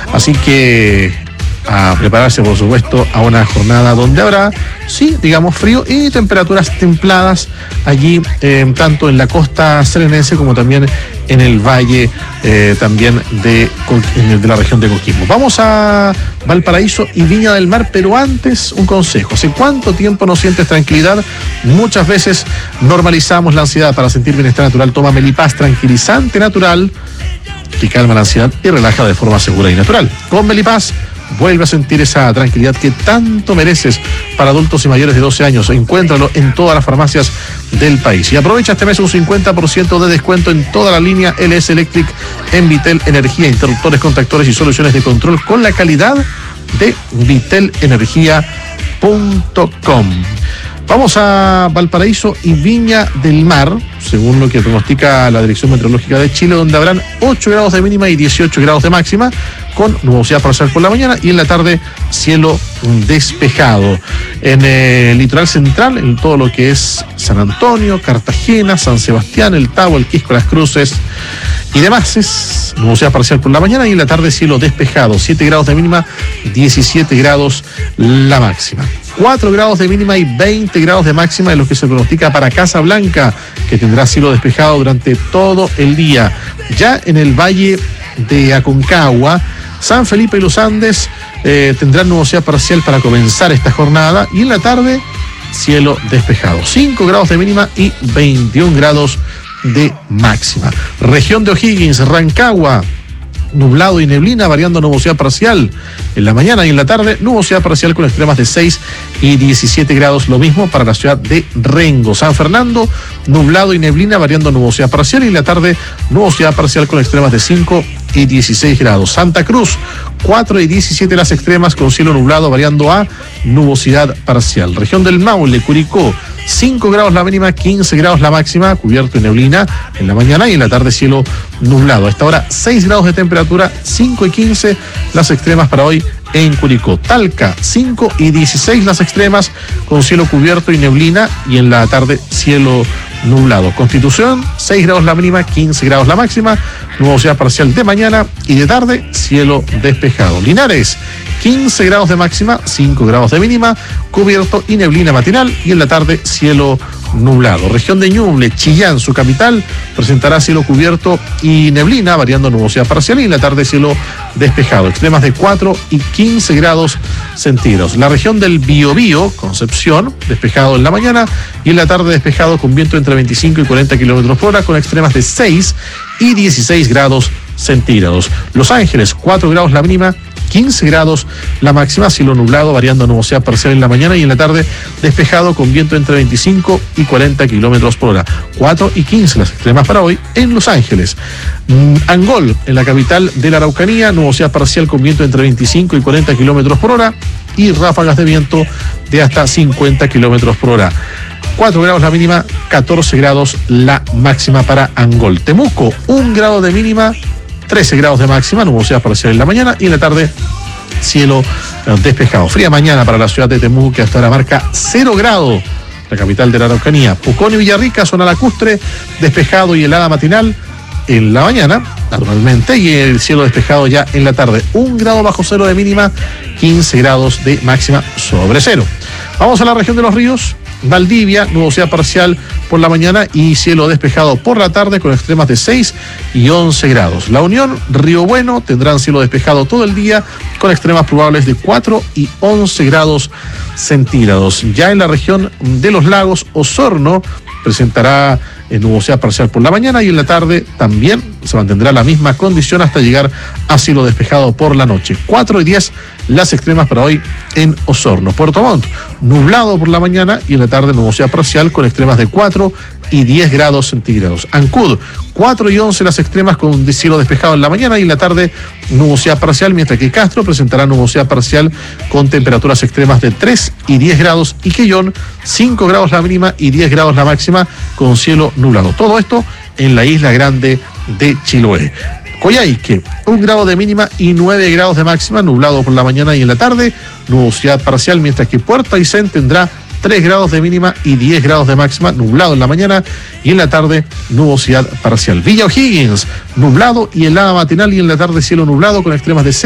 Así que a prepararse, por supuesto, a una jornada donde habrá, sí, digamos, frío y temperaturas templadas allí, tanto en la costa serenense como también en el valle también de la región de Coquimbo. Vamos a Valparaíso y Viña del Mar, pero antes un consejo. ¿Hace cuánto tiempo no sientes tranquilidad? Muchas veces normalizamos la ansiedad. Para sentir bienestar natural, toma Melipaz, tranquilizante natural que calma la ansiedad y relaja de forma segura y natural. Con Melipaz vuelve a sentir esa tranquilidad que tanto mereces. Para adultos y mayores de 12 años. Encuéntralo en todas las farmacias del país. Y aprovecha este mes un 50% de descuento en toda la línea LS Electric en Vitel Energía, interruptores, contactores y soluciones de control con la calidad de vitelenergia.com. Vamos a Valparaíso y Viña del Mar, según lo que pronostica la Dirección Meteorológica de Chile, donde habrán 8 grados de mínima y 18 grados de máxima, con nubosidad parcial por la mañana y en la tarde cielo despejado. En el litoral central, en todo lo que es San Antonio, Cartagena, San Sebastián, El Tabo, El Quisco, Las Cruces y demás, es nubosidad parcial por la mañana y en la tarde cielo despejado. 7 grados de mínima, 17 grados la máxima. 4 grados de mínima y 20 grados de máxima es lo que se pronostica para Casablanca, que tendrá cielo despejado durante todo el día. Ya en el valle de Aconcagua, San Felipe y Los Andes tendrán nubosidad parcial para comenzar esta jornada y en la tarde cielo despejado. 5 grados de mínima y 21 grados de máxima. Región de O'Higgins, Rancagua, nublado y neblina, variando nubosidad parcial en la mañana y en la tarde, nubosidad parcial con extremas de 6 y 17 grados, lo mismo para la ciudad de Rengo. San Fernando, nublado y neblina, variando nubosidad parcial y en la tarde, nubosidad parcial con extremas de 5 y 16 grados. Santa Cruz, 4 y 17 las extremas con cielo nublado, variando a nubosidad parcial. Región del Maule, Curicó, 5 grados la mínima, 15 grados la máxima, cubierto y neblina en la mañana y en la tarde cielo nublado. A esta hora 6 grados de temperatura, 5 y 15 las extremas para hoy en Curicó. Talca, 5 y 16 las extremas con cielo cubierto y neblina y en la tarde cielo nublado. Constitución, 6 grados la mínima, 15 grados la máxima, nubosidad parcial de mañana y de tarde cielo despejado. Linares, 15 grados de máxima, 5 grados de mínima, cubierto y neblina matinal y en la tarde cielo nublado. Región de Ñuble, Chillán, su capital, presentará cielo cubierto y neblina, variando nubosidad parcial y en la tarde cielo despejado. Extremas de 4 y 15 grados centígrados. La región del Biobío, Concepción, despejado en la mañana y en la tarde despejado con viento entre 25 y 40 kilómetros por hora con extremas de 6 y 16 grados centígrados. Los Ángeles, 4 grados la mínima, 15 grados la máxima, cielo nublado, variando nubosidad parcial en la mañana y en la tarde despejado con viento entre 25 y 40 kilómetros por hora. 4 y 15 las extremas para hoy en Los Ángeles. Angol, en la capital de la Araucanía, nubosidad parcial con viento entre 25 y 40 kilómetros por hora y ráfagas de viento de hasta 50 kilómetros por hora. 4 grados la mínima, 14 grados la máxima para Angol. Temuco, 1 grado de mínima, 13 grados de máxima, nubosidad parcial en la mañana y en la tarde cielo despejado. Fría mañana para la ciudad de Temuco, que hasta ahora marca 0 grados, la capital de la Araucanía. Pucón y Villarrica, zona lacustre, despejado y helada matinal en la mañana, naturalmente, y el cielo despejado ya en la tarde. 1 grado bajo cero de mínima, 15 grados de máxima sobre cero. Vamos a la región de los ríos. Valdivia, nubosidad parcial por la mañana y cielo despejado por la tarde con extremas de 6 y 11 grados. La Unión, Río Bueno, tendrán cielo despejado todo el día con extremas probables de 4 y 11 grados centígrados. Ya en la región de los lagos, Osorno presentará nubosidad parcial por la mañana y en la tarde también se mantendrá la misma condición hasta llegar a cielo despejado por la noche. 4 y 10 las extremas para hoy en Osorno. Puerto Montt, nublado por la mañana y en la tarde nubosidad parcial con extremas de 4 y 10 grados centígrados. Ancud, 4 y 11 las extremas con cielo despejado en la mañana y en la tarde nubosidad parcial, mientras que Castro presentará nubosidad parcial con temperaturas extremas de 3 y 10 grados y Quellón, 5 grados la mínima y 10 grados la máxima con cielo nublado. Todo esto en la isla grande de Chiloé. Coyhaique, 1 grado de mínima y 9 grados de máxima, nublado por la mañana y en la tarde, nubosidad parcial, mientras que Puerto Aysén tendrá 3 grados de mínima y 10 grados de máxima, nublado en la mañana y en la tarde nubosidad parcial. Villa O'Higgins, nublado y helada matinal y en la tarde cielo nublado con extremas de